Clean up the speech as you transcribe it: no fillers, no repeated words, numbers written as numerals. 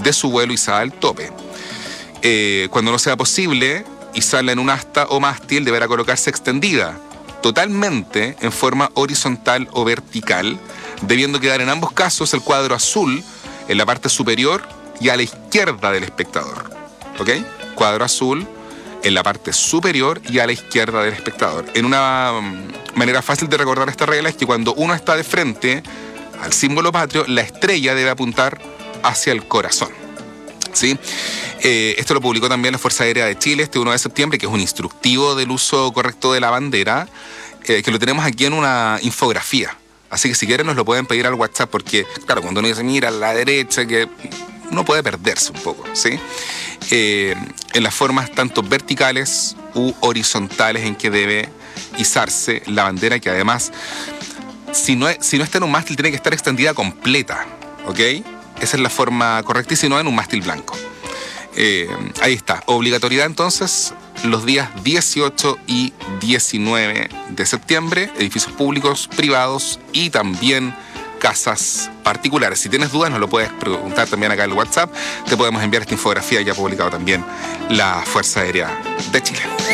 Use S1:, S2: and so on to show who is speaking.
S1: de su vuelo izada al tope. Cuando no sea posible izarla en un asta o mástil, deberá colocarse extendida totalmente en forma horizontal o vertical, debiendo quedar en ambos casos el cuadro azul en la parte superior y a la izquierda del espectador. ¿Ok? Cuadro azul en la parte superior y a la izquierda del espectador. En una manera fácil de recordar esta regla es que cuando uno está de frente al símbolo patrio, la estrella debe apuntar hacia el corazón. ¿Sí? Esto lo publicó también la Fuerza Aérea de Chile este 1 de septiembre, que es un instructivo del uso correcto de la bandera, que lo tenemos aquí en una infografía. Así que si quieren nos lo pueden pedir al WhatsApp, porque, claro, cuando uno dice mira a la derecha, que uno puede perderse un poco, ¿sí? En las formas tanto verticales u horizontales en que debe izarse la bandera, que además, si no está en un mástil, tiene que estar extendida completa, ¿ok? Esa es la forma correcta, y si no, en un mástil blanco. Ahí está. Obligatoriedad entonces los días 18 y 19 de septiembre, edificios públicos, privados y también casas particulares. Si tienes dudas nos lo puedes preguntar también acá en el WhatsApp. Te podemos enviar esta infografía ya publicado también la Fuerza Aérea de Chile.